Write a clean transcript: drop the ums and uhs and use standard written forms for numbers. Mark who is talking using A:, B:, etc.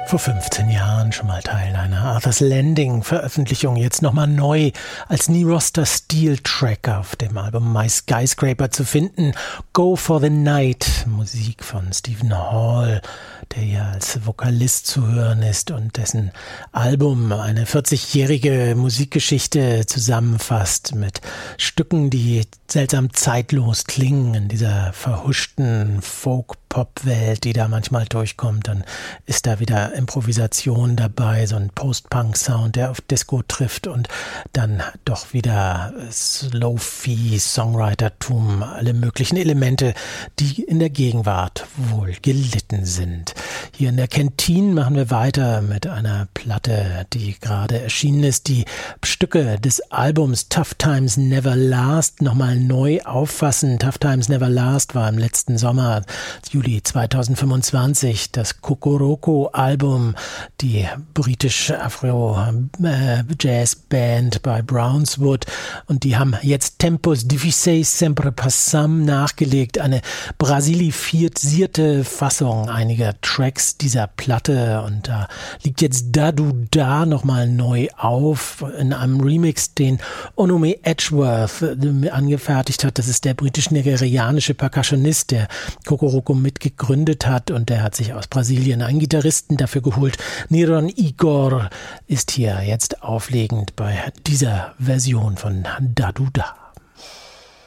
A: Vor 15 Jahren schon mal Teil einer Arthur's Landing-Veröffentlichung, jetzt nochmal neu als Niroster Steel-Track auf dem Album My Skyscraper zu finden. Go for the Night, Musik von Stephen Hall, der hier als Vokalist zu hören ist und dessen Album eine 40-jährige Musikgeschichte zusammenfasst mit Stücken, die seltsam zeitlos klingen in dieser verhuschten Folk-Pop-Welt, die da manchmal durchkommt. Dann ist da wieder Improvisation dabei, so ein Post-Punk-Sound, der auf Disco trifft und dann doch wieder Slow-Fi, Songwritertum, alle möglichen Elemente, die in der Gegenwart wohl gelitten sind. Hier in der Kantine machen wir weiter mit einer Platte, die gerade erschienen ist, die Stücke des Albums Tough Times Never Last nochmal neu auffassen. Tough Times Never Last war im letzten Sommer, Juli 2025, das Kokoroko-Album, die britische Afro-Jazz-Band bei Brownswood, und die haben jetzt Tempos Difficiles Sempre Passam nachgelegt, eine brasilifisierte Fassung einiger Tracks dieser Platte, und da liegt jetzt Da Du Da nochmal neu auf in einem Remix, den Onome Edgeworth angefertigt hat. Das ist der britisch-nigerianische Percussionist, der Kokoroko mitgegründet hat, und der hat sich aus Brasilien einen Gitarristen dafür geholt. Niron Igor ist hier jetzt auflegend bei dieser Version von Da Du Da.